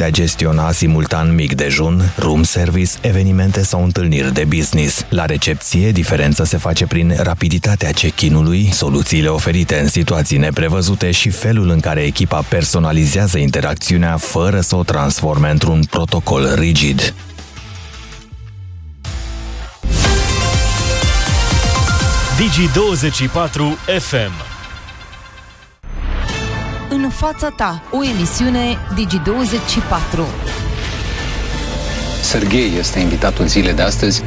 a gestiona simultan mic dejun, room service, evenimente sau întâlniri de business. La recepție, diferența se face prin rapiditatea check-in-ului, soluțiile oferite în situații neprevăzute și felul în care echipa personalizează interacțiunea fără să o transforme într-un protocol rigid. Digi24 FM. În fața ta, o emisiune Digi24. Serghei este invitatul zilei de astăzi.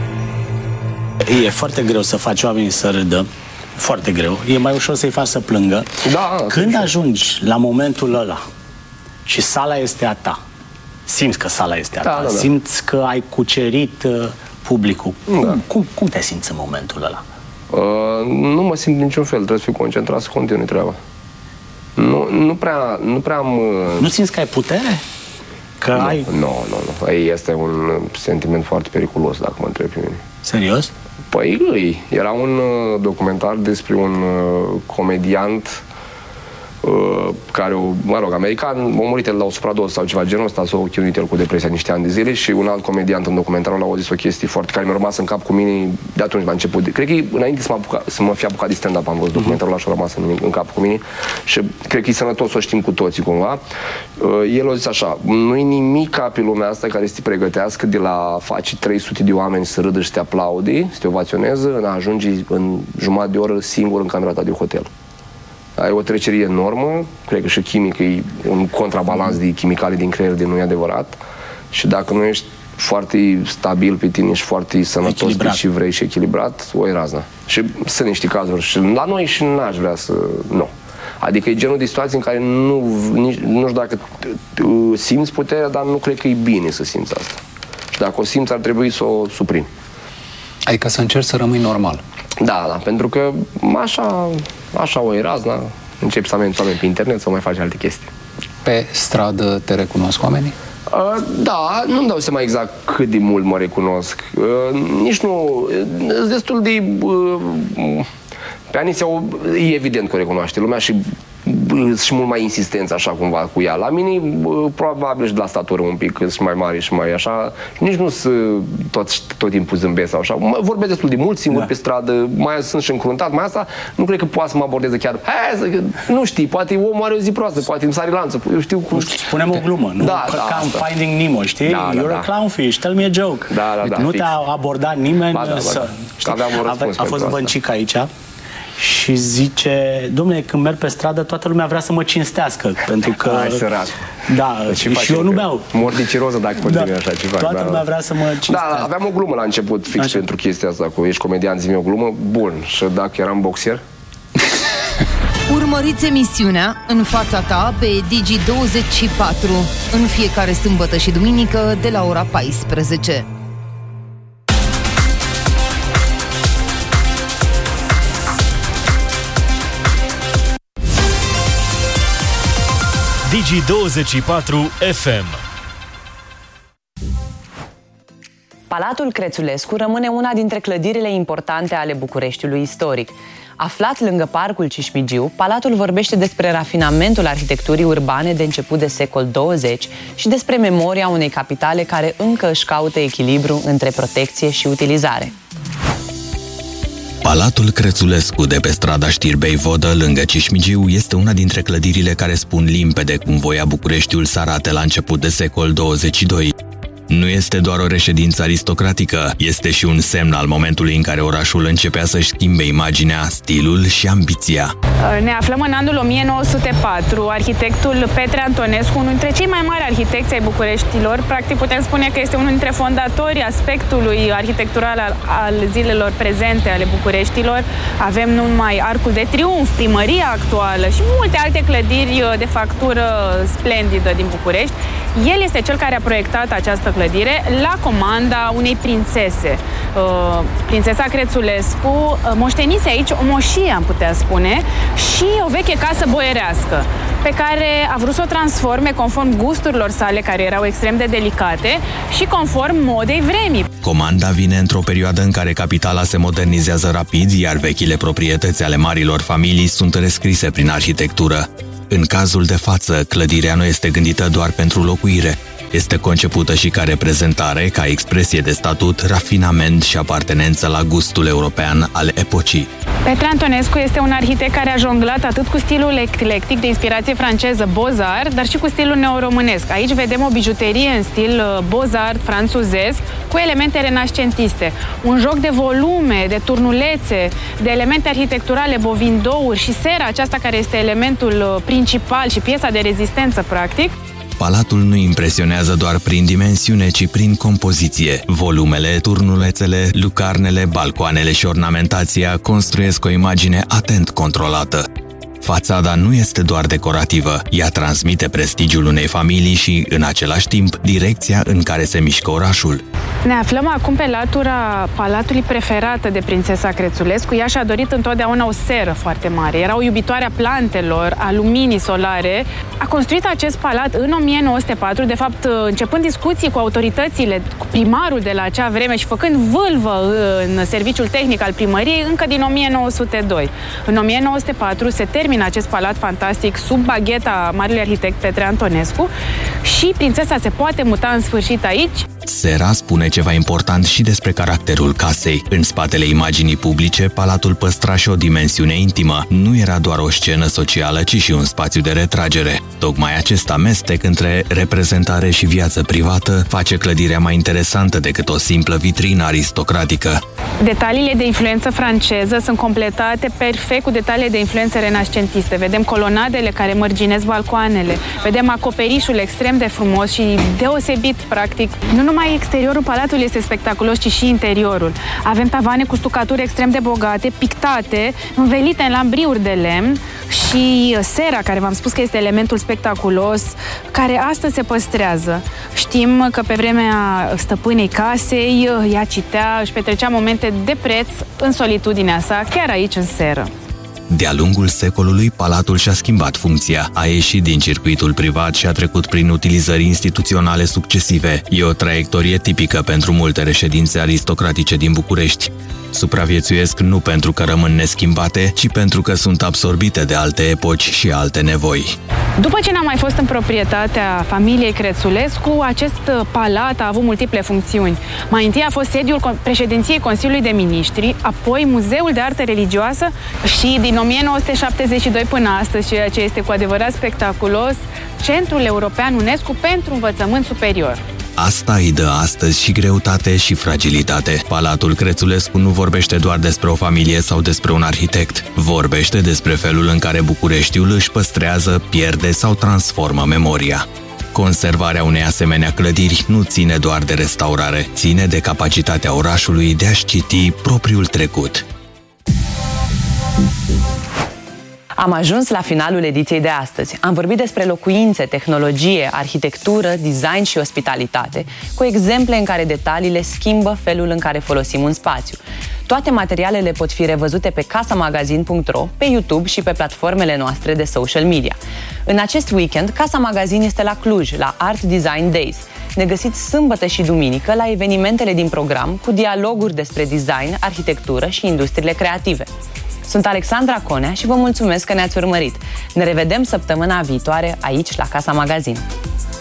E foarte greu să faci oamenii să râdă. Foarte greu. E mai ușor să-i faci să plângă. Da, când ajungi la momentul ăla și sala este a ta, simți că sala este a ta, simți că ai cucerit publicul. Cum te simți în momentul ăla? Nu mă simt niciun fel, trebuie să fiu concentrat să continui treaba. Nu prea am... Nu simți că ai putere? Că ai... Nu. Este un sentiment foarte periculos, dacă mă întrebi pe mine. Serios? Păi, era un documentar despre un comediant care, american, a murit el la o supradoză sau ceva genul ăsta, s-a chinuit el cu depresia niște ani de zile și un alt comediant în documentarul ăla a zis o chestie foarte care mi-a rămas în cap cu mine de atunci la început. Cred că înainte să mă fi apucat de stand-up am văzut documentarul ăla și a rămas în cap cu mine și cred că e sănătos să o știm cu toții cumva. El a zis așa, nu-i nimic ca pe lumea asta care să te pregătească de la face 300 de oameni să râdă și să te aplaude, să te ovaționeze, în a ajunge în jumătate de oră singur în camera ta de hotel. Ai o trecere enormă, cred că și chimic e un contrabalans de chimicale din creier de nu e adevărat și dacă nu ești foarte stabil pe tine și foarte sănătos și vrei și echilibrat, o e razna. Și sunt niște cazuri și la noi și n-aș vrea să... Nu. Adică e genul de situații în care nu știu dacă simți puterea, dar nu cred că e bine să simți asta. Și dacă o simți, ar trebui să o suprimi. Adică să încerci să rămâi normal. Da, pentru că așa o e razna, începi să ameninți oameni pe internet sau mai faci alte chestii. Pe stradă te recunosc oamenii? Da, nu-mi dau seama exact cât de mult mă recunosc. Nici nu... Destul de... Pe Aniția e evident că o recunoaște lumea și mult mai insistență așa cumva cu ea. La mine probabil și de la statură un pic, sunt mai mari și mai așa. Nici nu tot timpul zâmbesc sau așa. Vorbesc destul de mult singur pe stradă, mai sunt și încruntat, mai asta nu cred că poate să mă abordeze chiar. Nu știi, poate omul are o zi proastă, poate îmi sari lanțul. Eu știu cum... Spunem o glumă, nu? Da, ca în Finding Nemo, știi? You're a clownfish, tell me a joke. Nu te-a abordat nimeni să... A fost Băncic aici și zice, dom'le, când merg pe stradă, toată lumea vrea să mă cinstească, pentru că... Hai, sărat. Da, și eu nu beau. Mor de ciroză dacă continui așa ceva. Toată lumea vrea să mă cinstească. Da, aveam o glumă la început, fix pentru chestia asta, cu ești comedian, zi-mi o glumă, bun, și dacă eram boxier? Urmăriți emisiunea În fața ta pe Digi24 în fiecare sâmbătă și duminică de la ora 14. Digi24 FM. Palatul Crețulescu rămâne una dintre clădirile importante ale Bucureștiului istoric. Aflat lângă Parcul Cismigiu, palatul vorbește despre rafinamentul arhitecturii urbane de început de secol 20 și despre memoria unei capitale care încă își caută echilibru între protecție și utilizare. Palatul Crețulescu de pe strada Știrbei Vodă, lângă Cismigiu, este una dintre clădirile care spun limpede cum voia Bucureștiul să arate la început de secol 22. Nu este doar o reședință aristocratică, este și un semn al momentului în care orașul începea să-și schimbe imaginea, stilul și ambiția. Ne aflăm în anul 1904. Arhitectul Petre Antonescu, unul dintre cei mai mari arhitecți ai Bucureștilor, practic putem spune că este unul dintre fondatorii aspectului arhitectural al zilelor prezente ale Bucureștilor. Avem numai Arcul de Triunf, primăria actuală și multe alte clădiri de factură splendidă din București. El este cel care a proiectat această clădire la comanda unei prințese. Prințesa Crețulescu moștenise aici o moșie, am putea spune, și o veche casă boierească, pe care a vrut să o transforme conform gusturilor sale, care erau extrem de delicate, și conform modei vremii. Comanda vine într-o perioadă în care capitala se modernizează rapid, iar vechile proprietăți ale marilor familii sunt rescrise prin arhitectură. În cazul de față, clădirea nu este gândită doar pentru locuire. Este concepută și ca reprezentare, ca expresie de statut, rafinament și apartenență la gustul european al epocii. Petre Antonescu este un arhitect care a jonglat atât cu stilul eclectic de inspirație franceză Beaux-Arts, dar și cu stilul neoromânesc. Aici vedem o bijuterie în stil Beaux-Arts franțuzesc, cu elemente renascentiste. Un joc de volume, de turnulețe, de elemente arhitecturale, bovindouri și sera aceasta care este elementul principal și piesa de rezistență, practic. Palatul nu impresionează doar prin dimensiune, ci prin compoziție. Volumele, turnulețele, lucarnele, balcoanele și ornamentația construiesc o imagine atent controlată. Fațada nu este doar decorativă, ea transmite prestigiul unei familii și, în același timp, direcția în care se mișcă orașul. Ne aflăm acum pe latura palatului preferată de prințesa Crețulescu. Ea și-a dorit întotdeauna o seră foarte mare. Era o iubitoare a plantelor, a luminii solare. A construit acest palat în 1904, de fapt, începând discuții cu autoritățile, cu primarul de la acea vreme și făcând vâlvă în serviciul tehnic al primăriei încă din 1902. În 1904 se termină acest palat fantastic sub bagheta marelui arhitect Petre Antonescu și prințesa se poate muta în sfârșit aici. Sera spune ceva important și despre caracterul casei. În spatele imaginii publice, palatul păstra și o dimensiune intimă. Nu era doar o scenă socială, ci și un spațiu de retragere. Tocmai acest amestec între reprezentare și viață privată face clădirea mai interesantă decât o simplă vitrină aristocratică. Detaliile de influență franceză sunt completate perfect cu detaliile de influență renascentiste. Vedem colonadele care mărginesc balcoanele, vedem acoperișul extrem de frumos și deosebit, practic. Nu numai exteriorul palatului este spectaculos, ci și interiorul. Avem tavane cu stucaturi extrem de bogate, pictate, învelite în lambriuri de lemn și sera, care v-am spus că este elementul spectaculos, care astăzi se păstrează. Știm că pe vremea stăpânei casei, ea citea, își petrecea momente de preț în solitudinea sa, chiar aici în seră. De-a lungul secolului, palatul și-a schimbat funcția, a ieșit din circuitul privat și a trecut prin utilizări instituționale succesive. E o traiectorie tipică pentru multe reședințe aristocratice din București. Supraviețuiesc nu pentru că rămân neschimbate, ci pentru că sunt absorbite de alte epoci și alte nevoi. După ce n-a mai fost în proprietatea familiei Crețulescu, acest palat a avut multiple funcțiuni. Mai întâi a fost sediul președinției Consiliului de Ministri, apoi Muzeul de Artă Religioasă și din 1972 până astăzi, ceea ce este cu adevărat spectaculos, Centrul European UNESCO pentru Învățământ Superior. Asta îi dă astăzi și greutate și fragilitate. Palatul Crețulescu nu vorbește doar despre o familie sau despre un arhitect. Vorbește despre felul în care Bucureștiul își păstrează, pierde sau transformă memoria. Conservarea unei asemenea clădiri nu ține doar de restaurare, ține de capacitatea orașului de a-și citi propriul trecut. Am ajuns la finalul ediției de astăzi. Am vorbit despre locuințe, tehnologie, arhitectură, design și ospitalitate, cu exemple în care detaliile schimbă felul în care folosim un spațiu. Toate materialele pot fi revăzute pe casamagazin.ro, pe YouTube și pe platformele noastre de social media. În acest weekend, Casa Magazin este la Cluj, la Art Design Days. Ne găsiți sâmbătă și duminică la evenimentele din program cu dialoguri despre design, arhitectură și industriile creative. Sunt Alexandra Conea și vă mulțumesc că ne-ați urmărit. Ne revedem săptămâna viitoare aici la Casa Magazin.